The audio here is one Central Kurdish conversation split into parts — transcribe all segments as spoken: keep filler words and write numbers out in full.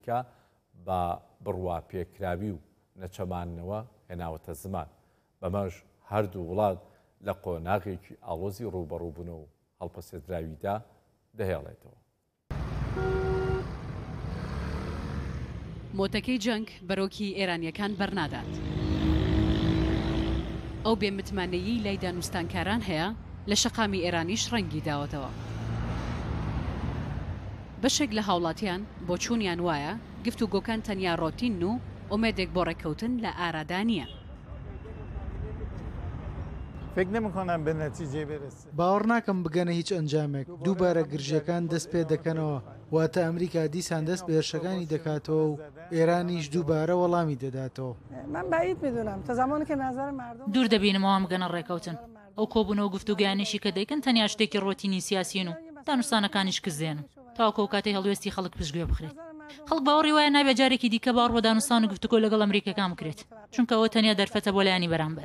کە بە بڕوا پێکراوی و نەچەمانەوە هێناوەتە زمان بەمەش هەردوو وڵات لە قۆناغێکی ئاڵۆزی ڕوبەڕووبوونەوە و هەڵپەسێدراویدا دەهێڵێتەوە. مۆتەکەی جەنگ بەرۆکی ئێرانیەکان بەرنادات. ئەو بێمتمانەیی لای دانوستانکاران هەیە لە شەقامی ئێرانیش ڕەنگی داوەتەوە. بەشێک لە هاوڵاتیان بۆ چوونیان وایە گفتوگۆکان تەنیا ڕۆتین و ئومێدێک بۆ ڕێکەوتن لە ئارادا نییە. باوەڕ ناکەم بگەنە هیچ ئەنجامێک. دووبارە گرژەکان دەست پێ دەکەنەوە واتە ئەمریکا دیسان دەست بە هێرشەکانی دەکاتەوە و ئێرانیش دووبارە وەڵامی دەداتەوە. دوور دەبینمەوە ئەم گەنە ڕێکەوتن. ئەو کۆبوونەوە گفتوگویانیشی کە دەیکەن تەنیا شتێکی ڕۆتینی سیاسین و دانوستانەکانیش کزێن و تاوەکە و کاتەی هەڵوێستی خەڵک پشتگوێ بخرێت. خەڵک باوەڕی وایە نابێت جارێکی دیکە باوەڕ بە دانوستان و گفتوگۆ لەگەڵ ئەمریکەکان بکرێت چونکە ئەوە تەنیا دەرفەتە بۆ لایانی بەرامبەر.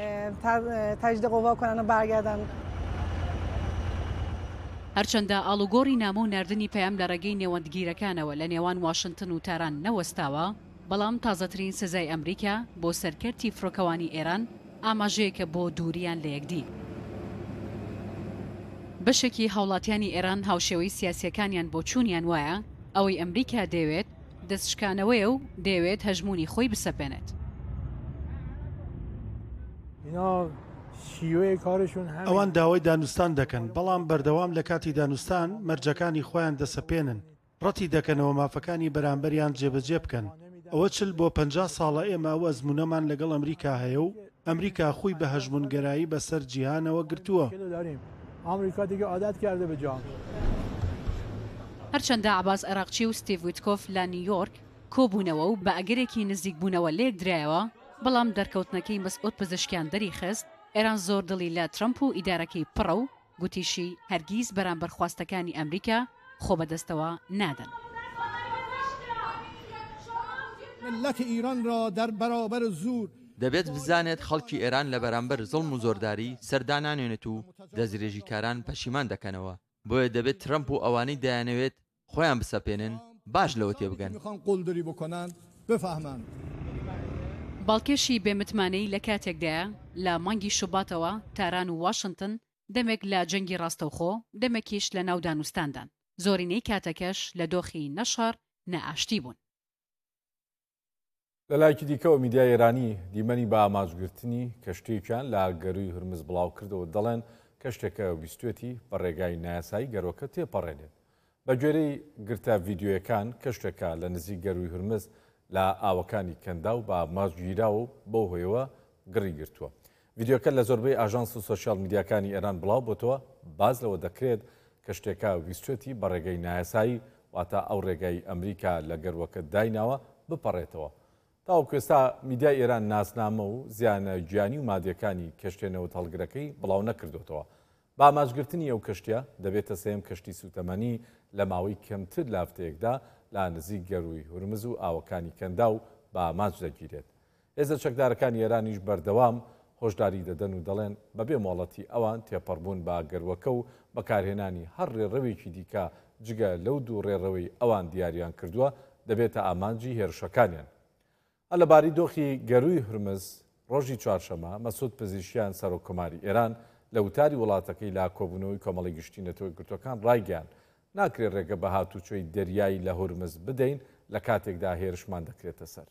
هەرچەندە ئاڵوگۆڕی نامە و ناردنی پەیام لە ڕێگەی نێوەندگیرەکانەوە لە نێوان واشنگتن و تاران نەوەستاوە، بەڵام تازەترین سزای ئەمریکا بۆ سەرکەرتی فڕۆکەوانی ئێران ئاماژەیەکە بۆ دووریان لە یەکدی. بەشێکی هاوڵاتیانی ئێران هاوشێوەی سیاسیەکانیان بۆ چوونیان وایە ئەوەی ئەمریکا دەوێت دەستشکانەوەیە و دەوێت هەژمونی خۆی بسەپێنێت. ئەوان داوای دانوستان دەکەن بەڵام بەردەوام لە کاتی دانوستان مەرجەکانی خۆیان دەسەپێنن ڕەتی دەکەنەوە مافەکانی بەرامبەریان جێبەجێ بکەن. ئەوە چل بۆ پەنجا ساڵە ئێمە ئەو ئەزمونەمان لەگەڵ ئەمریکا هەیە و ئەمریکا خۆی بە هەژمونگەرایی بەسەر جیهانەوە گرتووە. هەرچەندە عەباس عێراقچی و ستیڤ ویتکۆف لە نیویۆرک کۆبوونەوە و بە ئەگەرێکی نزیک بوونەوە لێک درایەوە، بەڵام دەرکەوتنەکەی مەسعود پزیشکیان دەری خست ئێران زۆر دڵی لە ترەمپ و ئیدارەکەی پڕە و گوتیشی هەرگیز بەرامبەر خواستەکانی ئەمریکا خۆ بەدەستەوە نادەن. ملت ایران را در برابر زور دەبێت بزانێت خەڵکی ئێران لە بەرامبەر زڵم و زۆرداری سەردانانێنێت و دەستدرێژیکاران پەشیمان دەکەنەوە. بۆیە دەبێت ترەمپ و ئەوانەی دەیانەوێت خۆیان بسەپێنن باش لەوە تێبگەن. باڵکێشی بێمتمانەی لە کاتێکدایە لە مانگی شوباتەوە تاران و واشنگتن دەمێک لە جەنگی ڕاستەوخۆ دەمێکیش لە ناو دانوستاندان. زۆرینەی کاتەکەش لە دۆخی نەشار نەئاشتی بوون. لە لایەکی دیکەوە میدیای ئێرانی دیمەنی بە ئاماژگرتنی کەشتێکیان لە گەروی هورمز بڵاو کردەوە دەڵێن کەشتێکە بیستوێتی بە ڕێگای نایاسایی گەرۆکە تێپەڕێنێت. بە گوێرەی گرتە ڤیدیۆیەکان کەشتێکە لە نزیک گەروی هورمز لە ئاوەکانی کەندا و بە ئاماژگیراوە بۆ هۆیەوە گڕی گرتووە. ڤیدیۆکە لە زۆربەی ئاژانس و سۆسیال میدیاکانی ئێران بڵاو بۆتەوە باز لەوە دەکرێت کەشتێکە بیستوێتی بە ڕێگەی نایاسایی واتە ئەو ڕێگای ئەمریکا لە گەروەکە دایناوە بپەڕێتەوە. تاوەکو ئێستا میدیای ئێران ناسنامە و زیانە گیانی و مادیەکانی کەشتێنەوە هەڵگرەکەی بڵاو نەکردوێتەوە. با ئاماژگرتنی ئەو کەشتە دەبێتە سێم کەشتی سوتەمەنی لە ماوەی کەمتر لە هەفتەیەکدا لە نزیک گەروی هورمز و ئاوەکانی کەندا و بە ئاماژ دەگیرێت. هێزە چەکدارەکانی ئێرانیش بەردەوام هۆشداری دەدەن و دەڵێن بەبێ مۆڵەتی ئەوان تێپەڕبوون بە گەروەکە و بەکارهێنانی هەر ڕێڕەوێکی دیکە جگە لەو دوو ڕێڕەوەی ئەوان دیاریان کردووە دەبێتە ئامانجی هێرشەکانیان. لەباری دۆخی گەروی هورمز ڕۆژی چوارشەمە مەسعود پزیشکیان سەرۆکۆماری ئێران لە وتاری وڵاتەکەی لا کۆبوونەوەی کۆمەڵی گشتینەتەوە گرتوەکان ڕایگەیان ناکرێت ڕێگە بە هاتوچۆی دەریایی لە هورمز بدەین لە کاتێکدا هێرشمان دەکرێتە سەر.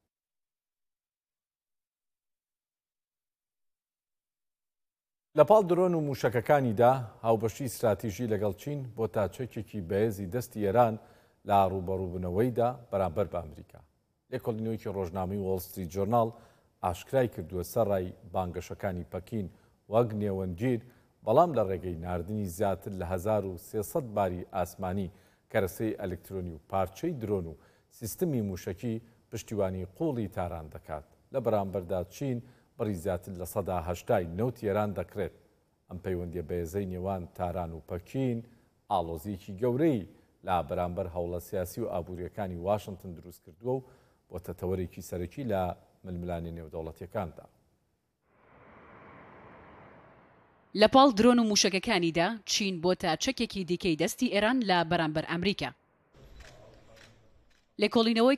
لە پاڵ درۆن و موشەکەکانیدا هاوبەشی استراتیژی لەگەڵ چین بۆ تاچەکێکی بەهێزی دەستی ئێران لە ڕوبەڕووبوونەوەیدا بەرامبەر بە ئەمریکا. لێکۆڵینەوەیکی ڕۆژنامەی وۆڵ ستریت جۆرناڵ ئاشکرای کردووە سەرڕای بانگەشەکانی پەکین وەک نێوەنگیر بەڵام لە ڕێگەی ناردنی زیاتر لە هەزار و سێسەد باری ئاسمانی کەرەسەی ئەلکترۆنی و پارچەی درۆن و سیستمی موشەکی پشتیوانی قوڵی تاران دەکات. لە بەرامبەردا چین بڕی زیاتر لە سەدا هەشتای نەوت ئێران دەکرێت. ئەم پەیوەندیە بەهێزەی نێوان تاران و پەکین ئاڵۆزیەکی گەورەی لە بەرامبەر هەوڵە سیاسی و ئابوووریەکانی واشنگتن دروست کردووە و بۆ تەتەوەرێکی سەرەکی لە ململانی نێودەوڵەتیەکاندا. لە پاڵ درۆن و موشەکەکانیدا چین بۆتە چەکێکی دیکەی دەستی ئێران لە بەرامبەر ئەمریکا. لێکۆڵینەوەی